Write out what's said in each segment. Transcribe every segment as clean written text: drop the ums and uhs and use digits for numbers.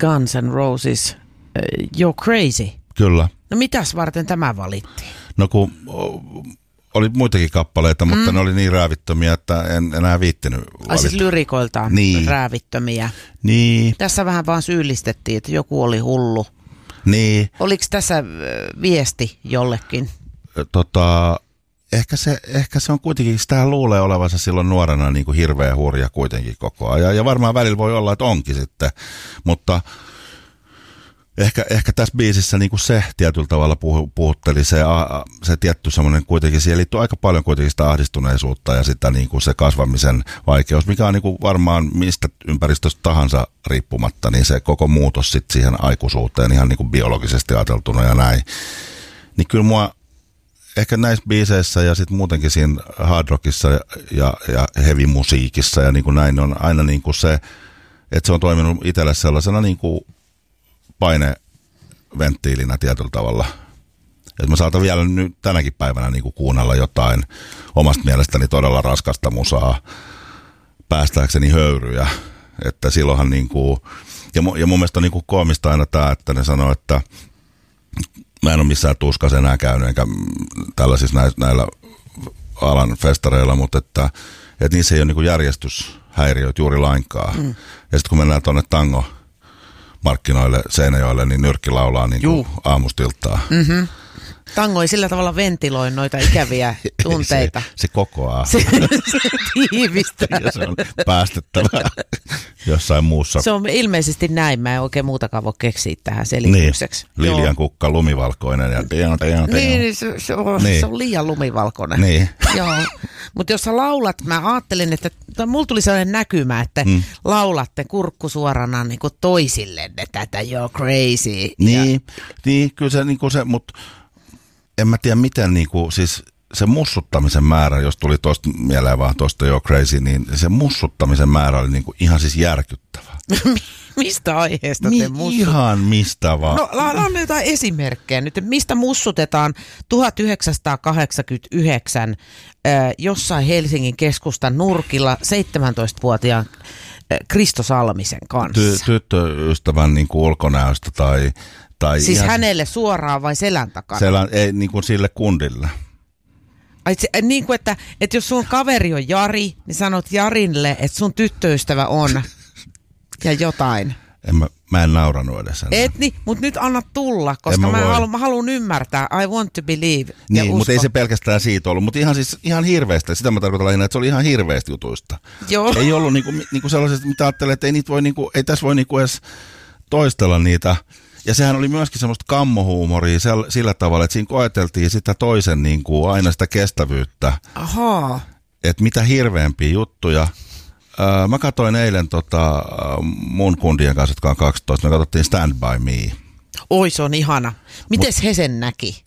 Guns N' Roses, You're Crazy. Kyllä. No mitäs varten tämä valittiin? No kun oli muitakin kappaleita, mutta ne oli niin räävittömiä, että en enää viittinyt valita. Siis lyrikoiltaan räävittömiä. Niin. Tässä vähän vaan syyllistettiin, että joku oli hullu. Niin. Oliko tässä viesti jollekin? Ehkä se on kuitenkin, sitä luulee olevansa silloin nuorena niin kuin hirveä hurja kuitenkin koko ajan. Ja varmaan välillä voi olla, että onkin sitten, mutta ehkä tässä biisissä niin kuin se tietyllä tavalla puhutteli se tietty semmoinen kuitenkin, siihen liittyy aika paljon kuitenkin sitä ahdistuneisuutta ja sitä niin kuin se kasvamisen vaikeus, mikä on niin kuin varmaan mistä ympäristöstä tahansa riippumatta, niin se koko muutos sitten siihen aikuisuuteen ihan niin kuin biologisesti ajateltuna ja näin. Niin kyllä mua ehkä näissä biiseissä ja sitten muutenkin siinä hard rockissa ja heavy musiikissa ja niin kuin näin on aina niin kuin se, että se on toiminut itselle sellaisena niin kuin paineventtiilinä tietyllä tavalla. Että mä saatan vielä nyt tänäkin päivänä niin kuin kuunnella jotain omasta mielestäni todella raskasta musaa päästääkseni höyryjä. Että silloinhan niin kuin, ja mun mielestä on niin kuin koomista aina tämä, että ne sanoo, että mä en ole missään tuskassa enää käynyt, enkä tällaisissa näillä alan festareilla, mutta että niissä ei ole niin kuin järjestyshäiriöitä juuri lainkaan. Ja sitten kun mennään tuonne tango-markkinoille Seinäjoelle, niin nyrkki laulaa niin kuin aamustiltaa. Mm-hmm. Tango ei sillä tavalla ventiloi noita ikäviä tunteita. Se kokoaa. Se tiivistää. Ja se on päästettävää jossain muussa. Se on ilmeisesti näin. Mä en oikein muutakaan voi keksiä tähän selitykseksi. Niin. Lilian kukka lumivalkoinen. Ja niin, se on liian lumivalkoinen. Niin. Joo. Mutta jos sä laulat, mä ajattelin, että mulla tuli sellainen näkymä, että laulatte kurkku suorana niin kuin toisillenne tätä You're Crazy. Niin, kyllä se, niin kuin se, mutta en mä tiedä miten, niin kuin, siis se mussuttamisen määrä, jos tuli tuosta mieleen vaan tuosta You're Crazy, niin se mussuttamisen määrä oli niin kuin ihan siis järkyttävä. Mistä aiheesta te mussut? Ihan mistä vaan. No on jotain esimerkkejä nyt, mistä mussutetaan 1989 jossain Helsingin keskustan nurkilla 17-vuotiaan Kristo Salmisen kanssa. Tyttöystävän niin kuin ulkonäöstä tai siis hänelle suoraan vai selän takana? Ei niin kuin sille kundille. Niin kuin, että jos sun kaveri on Jari, niin sanot Jarille, että sun tyttöystävä on ja jotain. Mä en nauranut edes. Mutta nyt anna tulla, koska mä haluan ymmärtää. I want to believe. Niin, mutta ei se pelkästään siitä ollut. Mutta ihan hirveästi. Sitä mä tarkoitan lähinnä, että se oli ihan hirveästi jutuista. Joo. Ei ollut niinku sellaisesta, mitä ajattelee, että ei tässä voi niinku edes toistella niitä. Ja sehän oli myöskin semmoista kammohuumoria sillä tavalla, että siinä koeteltiin sitä toisen niin kuin aina sitä kestävyyttä. Ahaa. Että mitä hirveämpiä juttuja. Mä katsoin eilen mun kundien kanssa, jotka on 12, me katsottiin Stand By Me. Oi, se on ihana. Mites he sen näki?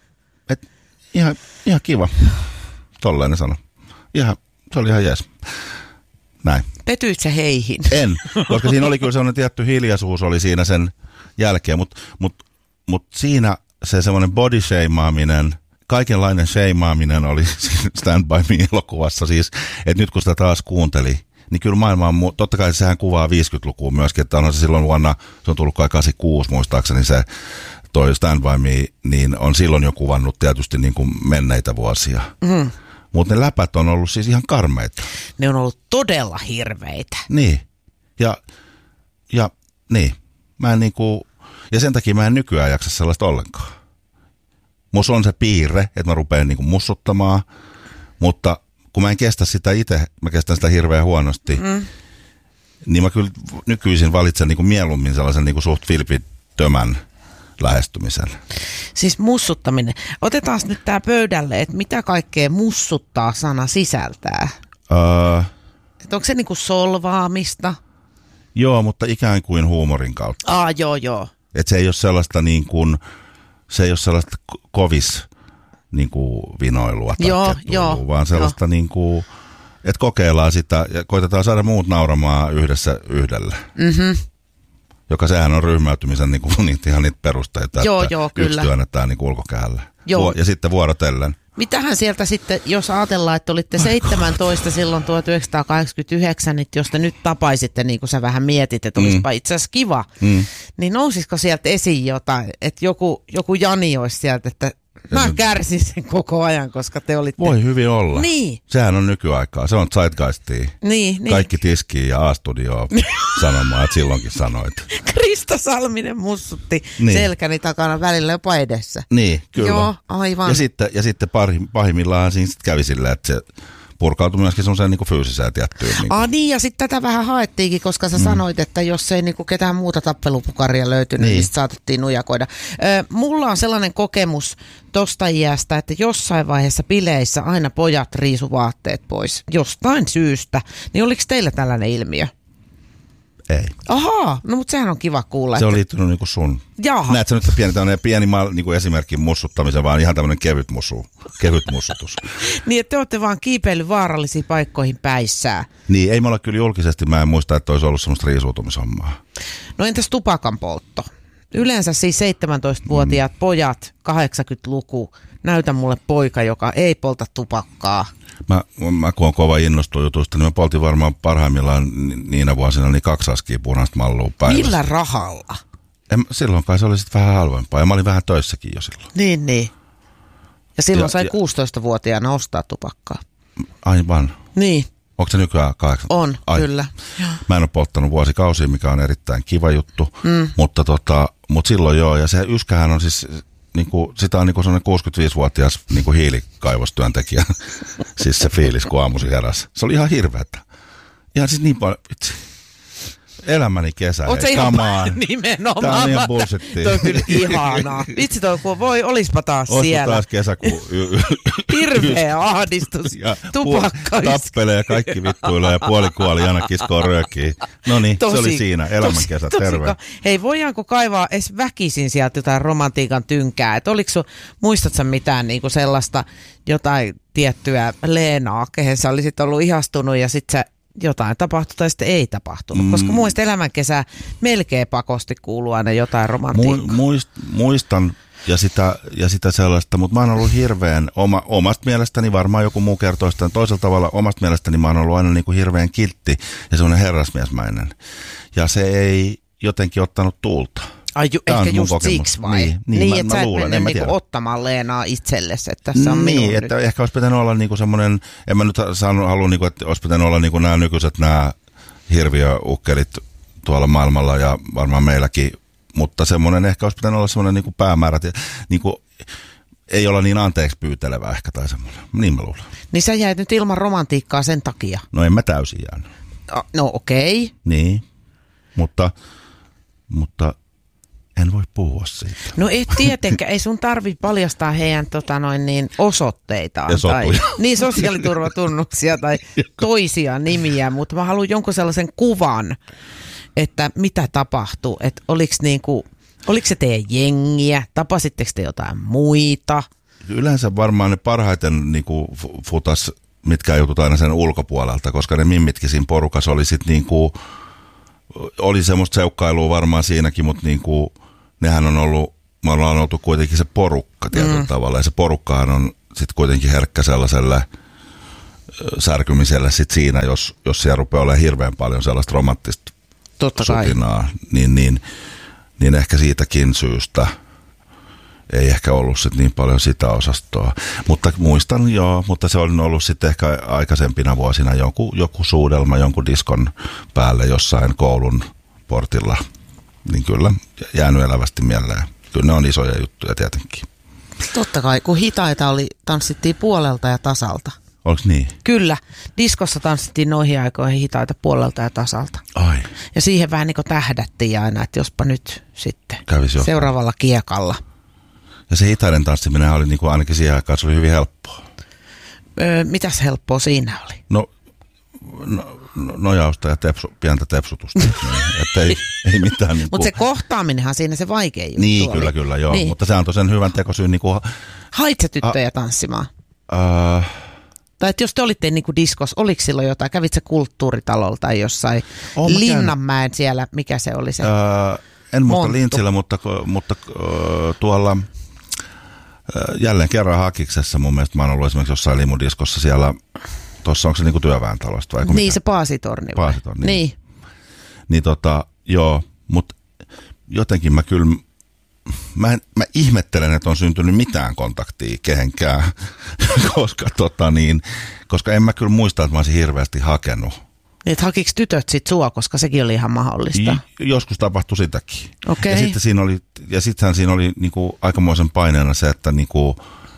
Ihan kiva. Tolleen ne sano. Se oli ihan jees. Näin. Petyit sä heihin? En, koska siinä oli kyllä sellainen tietty hiljaisuus oli siinä sen jälkeen, mutta siinä se semmoinen body shameaaminen, kaikenlainen shameaaminen oli Stand By Me-elokuvassa siis, että nyt kun sitä taas kuunteli, niin kyllä maailma on, totta kai sehän kuvaa 50-lukua myöskin, että on se silloin vuonna, se on tullut kai 86 muistaakseni se toi Stand By Me, niin on silloin jo kuvannut tietysti niin kuin menneitä vuosia. Mm. Mutta ne läpät on ollut siis ihan karmeita. Ne on ollut todella hirveitä. Niin. Ja niin. Mä en niinku, ja sen takia mä en nykyään jaksa sellaista ollenkaan. Musta on se piirre, että mä rupean niinku mussuttamaan, mutta kun mä en kestä sitä itse, mä kestän sitä hirveän huonosti, niin mä kyllä nykyisin valitsen niinku mieluummin sellaisen niinku suht vilpittömän lähestymisen. Siis mussuttaminen. Otetaan nyt tää pöydälle, että mitä kaikkea mussuttaa sana sisältää? Onko se niinku solvaamista? Joo, mutta ikään kuin huumorin kautta. Joo. Että se ei ole sellaista niin kuin, se ei ole sellaista kovis niin kuin vinoilua tai kettuilua, vaan sellaista niin kuin, että kokeillaan sitä ja koitetaan saada muut nauramaan yhdessä yhdelle. Mm-hmm. Joka sehän on ryhmäytymisen niin kuin, ihan niitä perusteita, joo, että kyllä. yksi työnnetään niin kuin ulkokäällä. Joo. Ja sitten vuorotellen. Mitähän sieltä sitten, jos ajatellaan, että olitte 17 silloin 1989, niin jos te nyt tapaisitte, niin kuin sä vähän mietit, että olisipa itse asiassa kiva, niin nousisiko sieltä esiin jotain, että joku Jani olisi sieltä, että mä kärsin sen koko ajan, koska te olitte... Voi hyvin olla. Niin. Sehän on nykyaikaa. Se on zeitgeistia. Niin. Kaikki tiskiin ja A-studioon sanomaan, että silloinkin sanoit. Krista Salminen mussutti selkäni takana välillä jopa edessä. Niin, kyllä. Joo, aivan. Ja sitten pahimmillaan siinä sitten kävi silleen, että se purkautui myöskin semmoiseen niin kuin fyysiseen tiettyyn. Niin, ja sitten tätä vähän haettiinkin, koska sä sanoit, että jos ei niin kuin ketään muuta tappelupukaria löytynyt, niin saatettiin nujakoida. Mulla on sellainen kokemus tosta iästä, että jossain vaiheessa bileissä aina pojat riisu vaatteet pois jostain syystä. Niin oliko teillä tällainen ilmiö? Ei. Ahaa, no mutta sehän on kiva kuulla. Se on liittynyt niinku sun. Jaha. Näetkö nyt pieni niinku esimerkki mussuttamisen, vaan ihan tämmöinen kevyt mussutus. Niin, että te olette vaan kiipeillyt vaarallisiin paikkoihin päissään. Niin, ei me olla kyllä julkisesti, mä en muista, että olisi ollut semmoista riisuutumishommaa. No entäs tupakan poltto? Yleensä siis 17-vuotiaat pojat, 80-luku, näytä mulle poika, joka ei polta tupakkaa. Mä kun on kova innostunut jutusta, niin mä poltin varmaan parhaimmillaan niinä vuosina niin 2 askia punaista mallua päivässä. Millä rahalla? Silloin kai se oli sitten vähän halvempaa ja mä olin vähän töissäkin jo silloin. Niin. Ja silloin sai 16-vuotiaana ostaa tupakkaa. Aivan. Niin. Onko se nykyään 8? On, kyllä. Mä en ole polttanut vuosikausia, mikä on erittäin kiva juttu, mutta silloin joo, ja se yskähän on siis... sitä on sellainen 65-vuotias hiilikaivostyöntekijä, siis se fiilis, kun aamuisin heräsi. Se oli ihan hirveätä. Ihan siis niin paljon, vitsi. Elämäni kesä, hei, come on. Nimenomaan. Tää on ihan bullshittia. Toi on kyllä ihanaa. Vitsi toi, kun olispa taas siellä. Taas kesäkuun. Hirveä ahdistus. Tupakka. Tappelee ja kaikki vittuilee ja puoli kuoli, Jana kiskoo röökiin. No niin, se oli siinä. Elämän kesä, terve. Hei, voidaanko kaivaa edes väkisin sieltä jotain romantiikan tynkää? Et muistatko mitään niinku sellaista jotain tiettyä Leenaa, kehen sä olisit ollut ihastunut ja sit sä jotain tapahtui tai sitten ei tapahtunut, koska mun mielestä elämänkesä melkein pakosti kuuluu aina jotain romantiikkaa. Muistan ja sitä sellaista, mutta mä oon ollut hirveän, omasta mielestäni, varmaan joku muu kertoo sitä toisella tavalla, omasta mielestäni mä oon ollut aina niin kuin hirveän kiltti ja semmoinen herrasmiesmäinen. Ja se ei jotenkin ottanut tuulta. Ehkä just siksi vai? Niin, että sä et mennyt niinku ottamaan Leenaa itsellesi, että tässä on minun. Niin, että ehkä olisi pitänyt olla niinku semmoinen, en mä nyt halua, niinku, että olisi pitänyt olla niinku nämä nykyiset nämä hirviöukkelit tuolla maailmalla ja varmaan meilläkin, mutta semmoinen ehkä olisi pitänyt olla semmoinen niinku päämäärä, niinku, ei olla niin anteeksi pyytelevä ehkä tai semmoinen, niin mä luulen. Niin sä jäit nyt ilman romantiikkaa sen takia? No en mä täysin jäänyt. No okei. Okay. Niin, mutta en voi puhua siitä. No ei tietenkään, ei sun tarvitse paljastaa heidän osoitteitaan. Tai niin sosiaaliturvatunnuksia tai toisia nimiä, mutta mä haluan jonkun sellaisen kuvan, että mitä tapahtui. Että oliko se teidän jengiä, tapasitteko te jotain muita? Yleensä varmaan ne parhaiten futas, mitkä jutut aina sen ulkopuolelta, koska ne mimmitkin siinä porukassa oli sitten oli semmoista seukkailua varmaan siinäkin, mutta nehän on ollut, me ollaan oltu kuitenkin se porukka tietyllä tavalla, ja se porukkahan on sitten kuitenkin herkkä sellaiselle särkymiselle sit siinä, jos siellä rupeaa olemaan hirveän paljon sellaista romanttista sutinaa, niin ehkä siitäkin syystä ei ehkä ollut sit niin paljon sitä osastoa. Mutta muistan joo, mutta se on ollut sitten ehkä aikaisempina vuosina joku suudelma, jonkun diskon päälle jossain koulun portilla. Niin kyllä jäänyt elävästi mieleen. Kyllä ne on isoja juttuja tietenkin. Totta kai, kun hitaita tanssittiin puolelta ja tasalta. Oliko niin? Kyllä. Diskossa tanssittiin noihin aikoihin hitaita puolelta ja tasalta. Ai. Ja siihen vähän niin kuin tähdättiin aina, että jospa nyt sitten kävisi seuraavalla kiekalla. Ja se hitaiden tanssiminen oli niin kuin ainakin siihen aikaan, se oli hyvin helppoa. Mitäs helppoa siinä oli? No nojausta ja pientä tepsutusta. Että ei mitään. Mutta se kohtaaminenhan siinä se vaikein juttu niin, oli. Kyllä, joo. Niin. Mutta se antoi sen hyvän tekosyyn. Hait sä tyttöjä tanssimaan? Tai että jos te olitte diskos, oliko silloin jotain? Kävit sä Kulttuuritalolta tai jossain Linnanmäen siellä, mikä se oli se? En muista Lintsillä, mutta tuolla Jälleen kerran Hakiksessa mun mielestä mä oon ollut esimerkiksi jossain limudiskossa siellä, tuossa onko se niinku työväentalosta vai? Niin mitä? Se Paasitorni. Paasitorni. Niin. Niin joo, mutta jotenkin mä ihmettelen, että on syntynyt mitään kontaktia kehenkään, koska en mä kyllä muista, että mä olisin hirveästi hakenut. Niin, että hakiko tytöt sit sua, koska sekin oli ihan mahdollista? Joskus tapahtui sitäkin. Okay. Ja sittenhän siinä oli niinku aikamoisen paineena se, että niinku,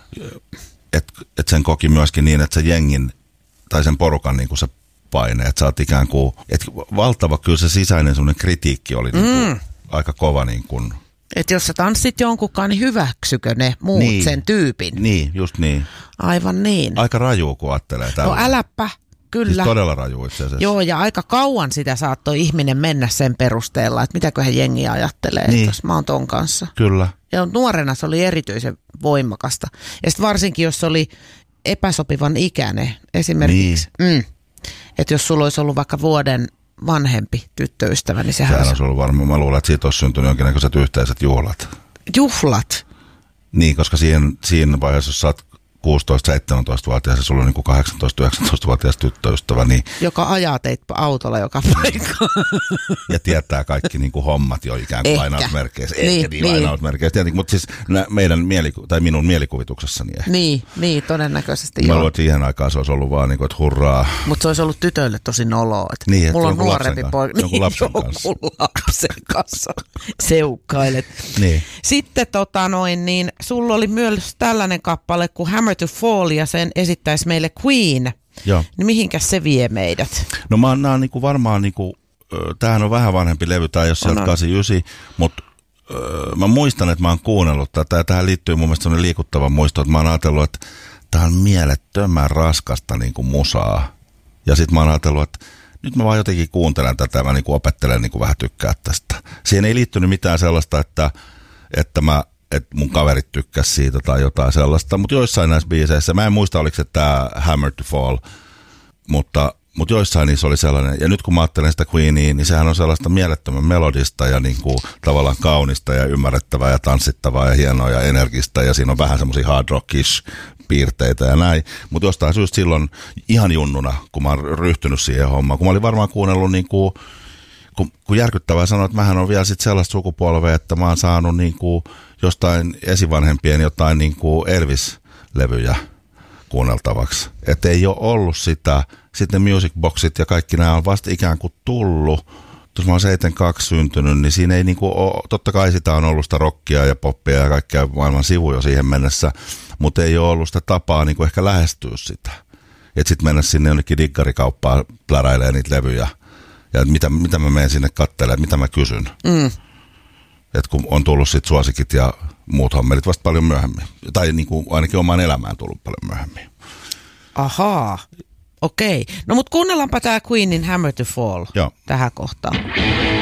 et sen koki myöskin niin, että se jengin tai sen porukan niinku se paine, että sä oot ikään kuin, että valtava kyllä se sisäinen semmoinen kritiikki oli niinku aika kova niin kuin. Että jos sä tanssit jonkunkaan, niin hyväksykö ne muut sen tyypin? Niin, just niin. Aivan niin. Aika rajuu, kun ajattelee tällä. No äläpä, kyllä. Siis todella rajuu itse asiassa. Joo, ja aika kauan sitä saattoi ihminen mennä sen perusteella, että mitäköhän jengi ajattelee, niin. Että mä oon ton kanssa. Kyllä. Ja nuorena se oli erityisen voimakasta. Ja sitten varsinkin, jos oli epäsopivan ikäinen esimerkiksi. Niin. Että jos sulla olisi ollut vaikka vuoden vanhempi tyttöystävä, niin sehän olisi ollut varmaan. Mä luulen, että siitä olisi syntynyt jonkinnäköiset yhteiset juhlat. Juhlat? Niin, koska siinä vaiheessa, jos sä oot 16-17-vuotias ja sulla on niin 18-19-vuotias tyttöystävä. Niin joka ajaa teitä autolla joka paikkaan. Ja tietää kaikki niin kuin hommat jo ikään kuin lainausmerkeissä. Niin. Lainausmerkeissä. Tietenkin, mutta siis minun mielikuvituksessani ehkä. Niin, todennäköisesti mä luulen, että siihen aikaan se olisi ollut vaan niin kuin, että hurraa. Mutta se olisi ollut tytöille tosi noloa. Niin, mulla on nuorempi poika. Jonkun lapsen kanssa. Jonkun lapsen kanssa seukkailet. Niin. Sitten niin sulla oli myös tällainen kappale kuin Hammer to Fall ja sen esittäisi meille Queen. Joo. Niin mihinkäs se vie meidät? No nämä on niinku varmaan, tämähän on vähän vanhempi levy, tai jos sieltä 89, mutta mä muistan, että mä oon kuunnellut tätä, ja tähän liittyy mun mielestä sellainen liikuttava muisto, että mä oon ajatellut, että tää on mielettömän raskasta niinku musaa. Ja sit mä oon ajatellut, että nyt mä vaan jotenkin kuuntelen tätä ja mä niinku opettelen niinku vähän tykkää tästä. Siihen ei liittynyt mitään sellaista, että mun kaverit tykkäs siitä tai jotain sellaista, mutta joissain näissä biiseissä, mä en muista oliko se tää Hammer to Fall, mutta joissain niissä oli sellainen, ja nyt kun mä ajattelen sitä Queenia, niin sehän on sellaista mielettömän melodista ja niinku tavallaan kaunista ja ymmärrettävää ja tanssittavaa ja hienoa ja energistä, ja siinä on vähän semmosia hard rockish piirteitä ja näin, mutta jostain syystä silloin ihan junnuna, kun mä oon ryhtynyt siihen hommaan, kun mä olin varmaan kuunnellut niinku, kun järkyttävää sanoa, että mähän on vielä sit sellaista sukupolvea, että mä oon saanut niinku jostain esivanhempien jotain niinku Elvis-levyjä kuunneltavaksi. Että ei ole ollut sitä, sitten music boxit ja kaikki nämä on vasta ikään kuin tullut. Jos mä oon 72 syntynyt, niin siinä ei niinku ole, totta kai sitä on ollut sitä rockia ja poppia ja kaikkea maailman sivuja siihen mennessä, mutta ei ole ollut sitä tapaa niinku ehkä lähestyä sitä. Että sitten mennä sinne jonnekin diggarikauppaan pläräilee niitä levyjä. Ja mitä mä menen sinne katselemaan, mitä mä kysyn. Että kun on tullut sit suosikit ja muut hommelit vasta paljon myöhemmin. Tai niin kuin ainakin omaan elämään tullut paljon myöhemmin. Ahaa, okei. No mut kuunnellaanpa tää Queenin Hammer to Fall tähän kohtaan.